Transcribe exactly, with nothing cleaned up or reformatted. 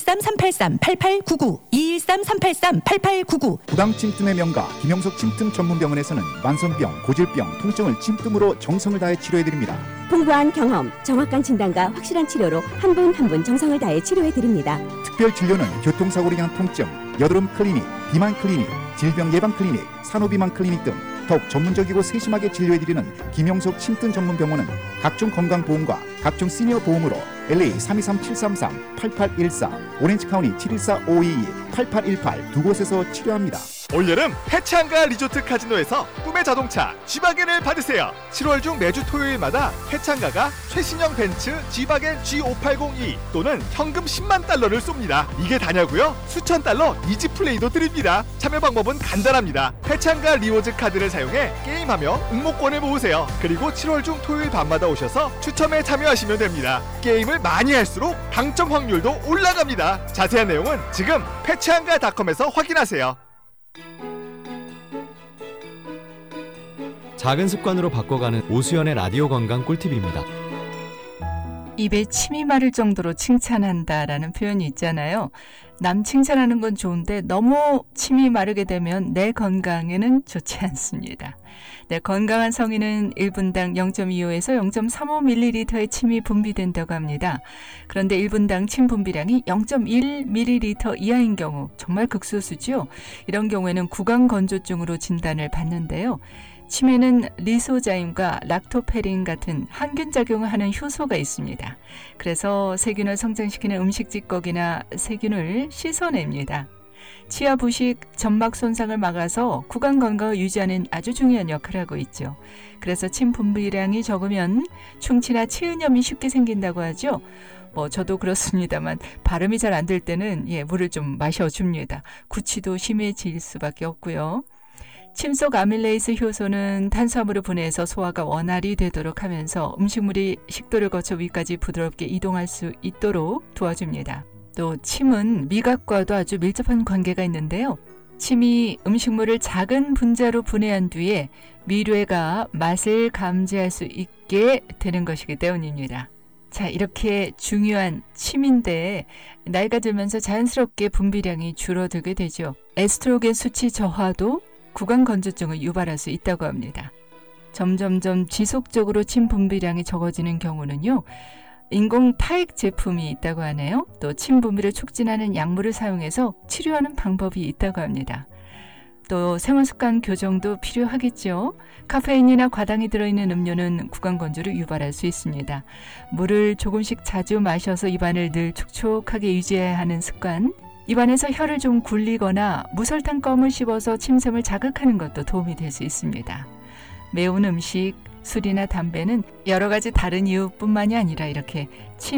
이일삼 삼팔삼 팔팔구구 이일삼 삼팔삼 팔팔구구. 부당 침뜸의 명가 김영석 침뜸 전문병원에서는 만성병, 고질병, 통증을 침뜸으로 정성을 다해 치료해드립니다. 풍부한 경험, 정확한 진단과 확실한 치료로 한 분 한 분 정성을 다해 치료해드립니다. 특별 진료는 교통사고로 인한 통증, 여드름 클리닉, 비만 클리닉, 질병 예방 클리닉, 산후비만 클리닉 등 더욱 전문적이고 세심하게 진료해드리는 김영석 침뜸 전문병원은 각종 건강보험과 각종 시니어 보험으로 엘에이 삼이삼 칠삼삼 팔팔일사, 오렌지카운티 칠일사 오이이 팔팔일팔 두 곳에서 치료합니다. 올여름 해창가 리조트 카지노에서 꿈의 자동차 G바겐을 받으세요. 칠월 중 매주 토요일마다 해창가가 최신형 벤츠 G바겐 지 오팔공이 또는 현금 십만 달러를 쏩니다. 이게 다냐고요? 수천 달러 이지 플레이도 드립니다. 참여 방법은 간단합니다. 해창가 리워즈 카드를 사용해 게임하며 응모권을 모으세요. 그리고 칠월 중 토요일 밤마다 오셔서 추첨에 참여하시면 됩니다. 게임을 많이 할수록 당첨 확률도 올라갑니다. 자세한 내용은 지금 패치한가닷컴에서 확인하세요. 작은 습관으로 바꿔가는 오수연의 라디오 건강 꿀팁입니다. 입에 침이 마를 정도로 칭찬한다라는 표현이 있잖아요. 남 칭찬하는 건 좋은데 너무 침이 마르게 되면 내 건강에는 좋지 않습니다. 네, 건강한 성인은 일 분당 영 점 이오에서 영 점 삼오 밀리리터의 침이 분비된다고 합니다. 그런데 일 분당 침 분비량이 영 점 일 밀리리터 이하인 경우 정말 극소수죠. 이런 경우에는 구강건조증으로 진단을 받는데요. 침에는 리소자임과 락토페린 같은 항균 작용을 하는 효소가 있습니다. 그래서 세균을 성장시키는 음식 찌꺼기나 세균을 씻어냅니다. 치아 부식, 점막 손상을 막아서 구강 건강을 유지하는 아주 중요한 역할을 하고 있죠. 그래서 침 분비량이 적으면 충치나 치은염이 쉽게 생긴다고 하죠. 뭐 저도 그렇습니다만 발음이 잘 안 될 때는 예, 물을 좀 마셔줍니다. 구취도 심해질 수밖에 없고요. 침 속 아밀레이스 효소는 탄수화물을 분해해서 소화가 원활히 되도록 하면서 음식물이 식도를 거쳐 위까지 부드럽게 이동할 수 있도록 도와줍니다. 또 침은 미각과도 아주 밀접한 관계가 있는데요. 침이 음식물을 작은 분자로 분해한 뒤에 미뢰가 맛을 감지할 수 있게 되는 것이기 때문입니다. 자, 이렇게 중요한 침인데 나이가 들면서 자연스럽게 분비량이 줄어들게 되죠. 에스트로겐 수치 저하도 구강건조증을 유발할 수 있다고 합니다. 점점점 지속적으로 침 분비량이 적어지는 경우는요. 인공 타액 제품이 있다고 하네요. 또 침 분비를 촉진하는 약물을 사용해서 치료하는 방법이 있다고 합니다. 또 생활습관 교정도 필요하겠죠. 카페인이나 과당이 들어있는 음료는 구강건조를 유발할 수 있습니다. 물을 조금씩 자주 마셔서 입안을 늘 촉촉하게 유지해야 하는 습관, 입안에서 혀를 좀 굴리거나 무설탕 껌을 씹어서 침샘을 자극하는 것도 도움이 될 수 있습니다. 매운 음식, 술이나 담배는 여러 가지 다른 이유뿐만이 아니라 이렇게 침